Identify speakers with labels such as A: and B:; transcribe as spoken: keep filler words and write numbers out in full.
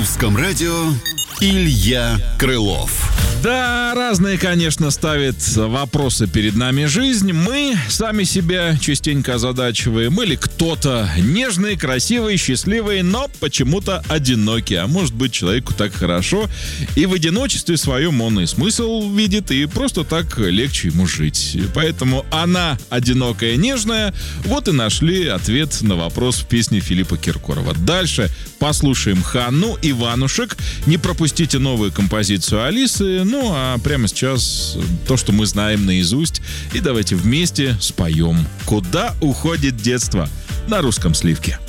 A: русском радио Илья Крылов.
B: Да, разные, конечно, ставят вопросы перед нами жизнь. Мы сами себя частенько озадачиваем. Или кто-то нежный, красивый, счастливый, но почему-то одинокий. А может быть, человеку так хорошо. И в одиночестве своем он и смысл видит, и просто так легче ему жить. Поэтому она одинокая, нежная. Вот и нашли ответ на вопрос в песне Филиппа Киркорова. Дальше послушаем Ханну, Иванушек. Не пропустите новую композицию Алисы. Ну, а прямо сейчас то, что мы знаем наизусть. И давайте вместе споем «Куда уходит детство» на русском сливке.